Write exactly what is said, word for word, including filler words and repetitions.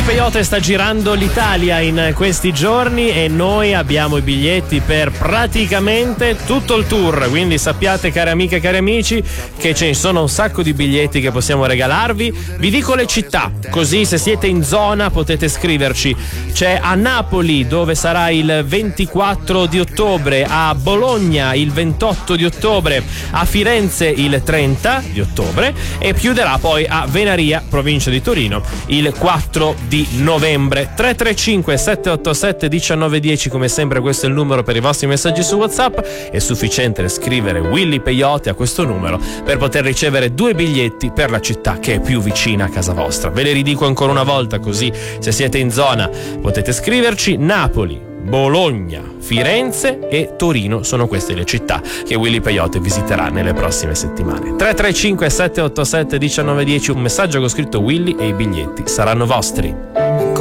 Willy Peyote sta girando l'Italia in questi giorni e noi abbiamo i biglietti per praticamente tutto il tour, quindi sappiate, cari amiche e cari amici, che ce ne sono un sacco di biglietti che possiamo regalarvi. Vi dico le città, così se siete in zona potete scriverci. C'è a Napoli, dove sarà il ventiquattro di ottobre, a Bologna il ventotto di ottobre, a Firenze il trenta di ottobre e chiuderà poi a Venaria, provincia di Torino, il quattro di novembre. Tre tre cinque sette otto sette uno nove uno zero, come sempre questo è il numero per i vostri messaggi su WhatsApp. È sufficiente scrivere Willy Peyote a questo numero per poter ricevere due biglietti per la città che è più vicina a casa vostra. Ve le ridico ancora una volta, così se siete in zona potete scriverci. Napoli, Bologna, Firenze e Torino sono queste le città che Willy Peyote visiterà nelle prossime settimane. Tre tre cinque sette otto sette uno nove uno zero, un messaggio con scritto Willy e i biglietti saranno vostri.